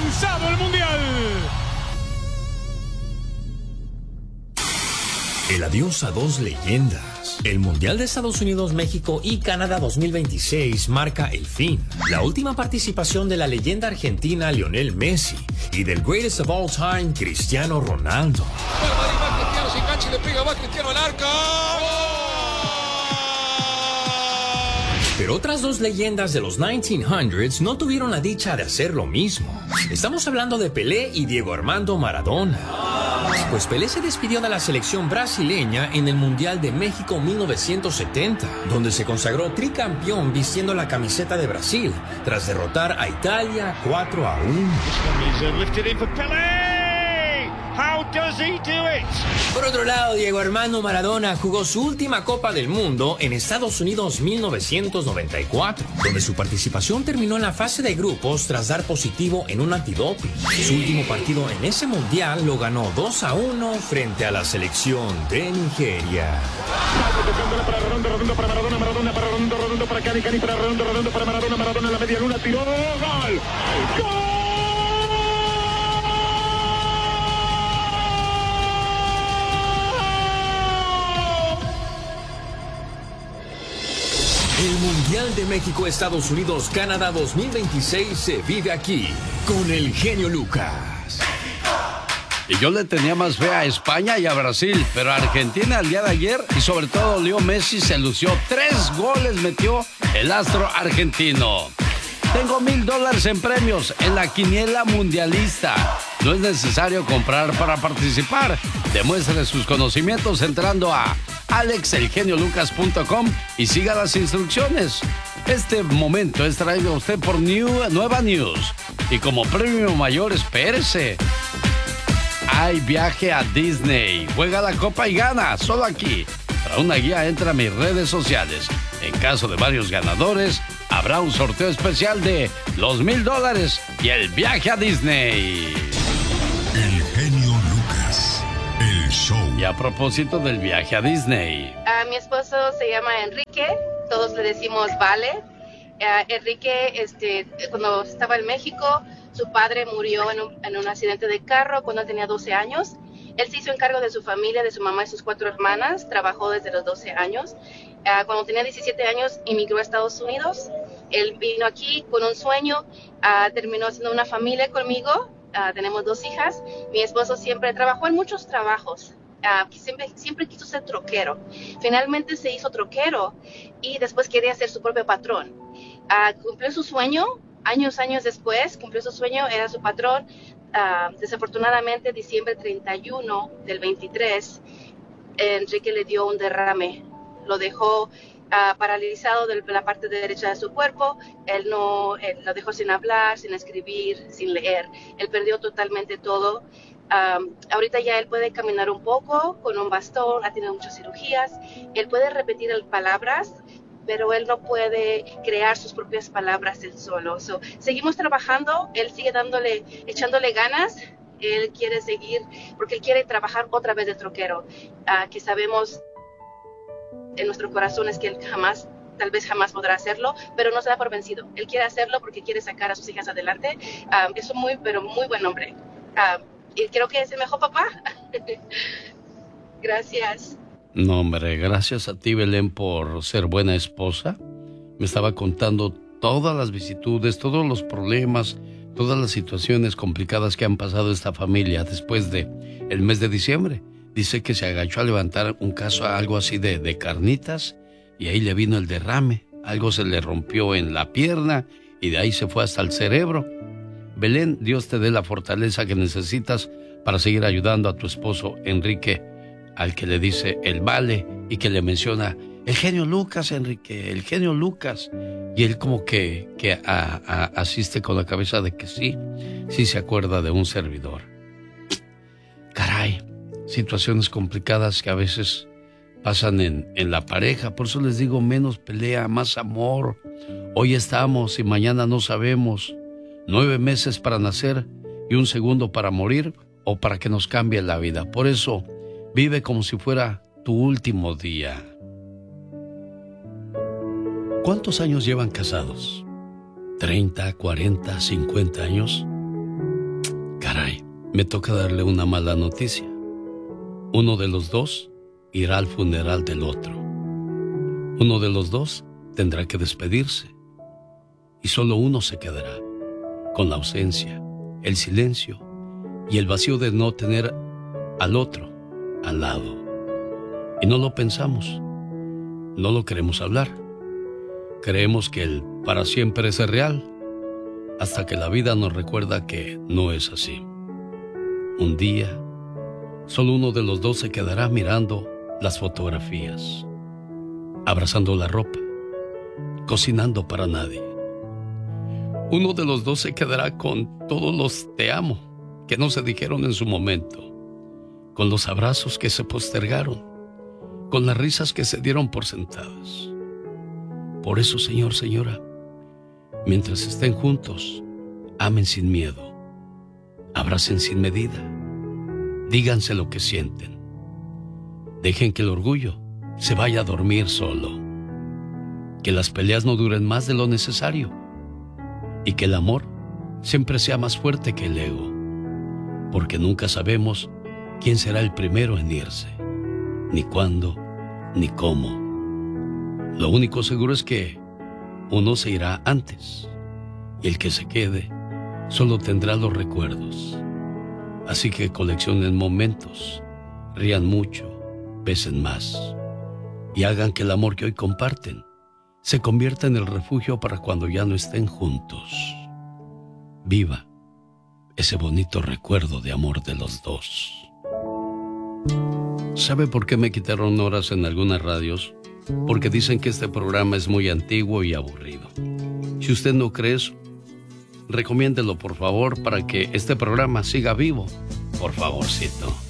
comenzado el Mundial. El adiós a dos leyendas. El Mundial de Estados Unidos, México y Canadá 2026 marca el fin. La última participación de la leyenda argentina Lionel Messi y del greatest of all time Cristiano Ronaldo. Cristiano se engancha y le pega, va Cristiano al arco. Pero otras dos leyendas de los 1900s no tuvieron la dicha de hacer lo mismo. Estamos hablando de Pelé y Diego Armando Maradona. Pues Pelé se despidió de la selección brasileña en el Mundial de México 1970, donde se consagró tricampeón vistiendo la camiseta de Brasil, tras derrotar a Italia 4-1. Por otro lado, Diego Armando Maradona jugó su última Copa del Mundo en Estados Unidos 1994, donde su participación terminó en la fase de grupos tras dar positivo en un antidoping. Su último partido en ese mundial lo ganó 2-1 frente a la selección de Nigeria. Redondo para Cani, Cani para Redondo para Maradona en la media luna, tiró, ¡gol! ¡Gol! El Mundial de México, Estados Unidos, Canadá 2026 se vive aquí con el genio Lucas. Y yo le tenía más fe a España y a Brasil, pero a Argentina el día de ayer y sobre todo Leo Messi se lució. 3 goles metió el astro argentino. Tengo $1,000 en premios en la quiniela mundialista. No es necesario comprar para participar. Demuestre sus conocimientos entrando a alexelgeniolucas.com y siga las instrucciones. Este momento es traído a usted por Nueva News. Y como premio mayor, espérese. Hay viaje a Disney. Juega la copa y gana. Solo aquí. Para una guía, entra a mis redes sociales. En caso de varios ganadores, habrá un sorteo especial de los $1,000 y el viaje a Disney. El genio Lucas, el show. Y a propósito del viaje a Disney. Mi esposo se llama Enrique, todos le decimos Vale. Enrique, cuando estaba en México, su padre murió en un accidente de carro cuando tenía 12 años. Él se hizo encargo de su familia, de su mamá y sus 4 hermanas. Trabajó desde los 12 años. Cuando tenía 17 años, emigró a Estados Unidos. Él vino aquí con un sueño. Terminó haciendo una familia conmigo. Tenemos 2 hijas. Mi esposo siempre trabajó en muchos trabajos. Siempre quiso ser troquero. Finalmente se hizo troquero y después quería ser su propio patrón. Cumplió su sueño. Años después, cumplió su sueño, era su patrón. Desafortunadamente, diciembre 31 del 23, Enrique le dio un derrame. Lo dejó paralizado de la parte derecha de su cuerpo. Él lo dejó sin hablar, sin escribir, sin leer. Él perdió totalmente todo. Ahorita ya él puede caminar un poco con un bastón, ha tenido muchas cirugías. Él puede repetir palabras, pero él no puede crear sus propias palabras él solo. Seguimos trabajando, él sigue echándole ganas. Él quiere seguir, porque él quiere trabajar otra vez de troquero, que sabemos en nuestro corazón es que él tal vez jamás podrá hacerlo, pero no se da por vencido. Él quiere hacerlo porque quiere sacar a sus hijas adelante. Es un muy buen hombre. Y creo que es el mejor papá. Gracias. No, hombre, gracias a ti, Belén, por ser buena esposa. Me estaba contando todas las vicisitudes, todos los problemas, todas las situaciones complicadas que han pasado esta familia después de el mes de diciembre. Dice que se agachó a levantar un caso, algo así de carnitas, y ahí le vino el derrame. Algo se le rompió en la pierna y de ahí se fue hasta el cerebro. Belén, Dios te dé la fortaleza que necesitas para seguir ayudando a tu esposo Enrique, al que le dice el Vale y que le menciona el genio Lucas, Enrique, el genio Lucas. Y él como que asiste con la cabeza de que sí se acuerda de un servidor. Caray, situaciones complicadas que a veces pasan en la pareja. Por eso les digo, menos pelea, más amor. Hoy estamos y mañana no sabemos. 9 meses para nacer y 1 segundo para morir o para que nos cambie la vida. Por eso, vive como si fuera tu último día. ¿Cuántos años llevan casados? ¿30, 40, 50 años? me toca darle una mala noticia. Uno de los dos irá al funeral del otro. Uno de los dos tendrá que despedirse. Y solo uno se quedará, con la ausencia, el silencio y el vacío de no tener al otro al lado. Y no lo pensamos, no lo queremos hablar. Creemos que el para siempre es real, hasta que la vida nos recuerda que no es así. Un día, solo uno de los dos se quedará mirando las fotografías, abrazando la ropa, cocinando para nadie. Uno de los dos se quedará con todos los te amo que no se dijeron en su momento, con los abrazos que se postergaron, con las risas que se dieron por sentadas. Por eso, señor, señora, mientras estén juntos, amen sin miedo, abracen sin medida, díganse lo que sienten. Dejen que el orgullo se vaya a dormir solo, que las peleas no duren más de lo necesario y que el amor siempre sea más fuerte que el ego, porque nunca sabemos quién será el primero en irse, ni cuándo, ni cómo. Lo único seguro es que uno se irá antes y el que se quede solo tendrá los recuerdos. Así que coleccionen momentos, rían mucho, besen más y hagan que el amor que hoy comparten se convierta en el refugio para cuando ya no estén juntos. Viva ese bonito recuerdo de amor de los dos. ¿Sabe por qué me quitaron horas en algunas radios? Porque dicen que este programa es muy antiguo y aburrido. Si usted no cree eso, recomiéndelo por favor para que este programa siga vivo. Por favorcito.